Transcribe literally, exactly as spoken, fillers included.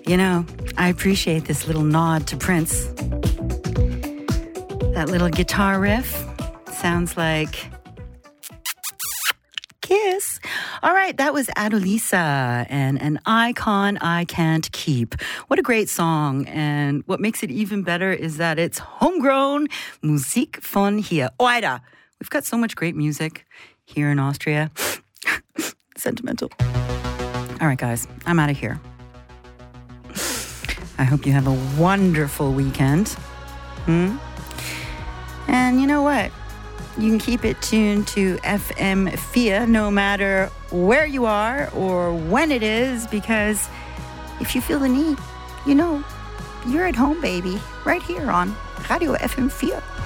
You know, I appreciate this little nod to Prince. That little guitar riff sounds like Kiss. All right, that was Adolisa and An Icon I Can't Keep. What a great song. And what makes it even better is that it's homegrown Musik von hier. Oida. We've got so much great music here in Austria. Sentimental. All right, guys, I'm out of here. I hope you have a wonderful weekend. Hmm? And you know what? You can keep it tuned to F M four no matter where you are or when it is, because if you feel the need, you know, you're at home, baby, right here on Radio F M four.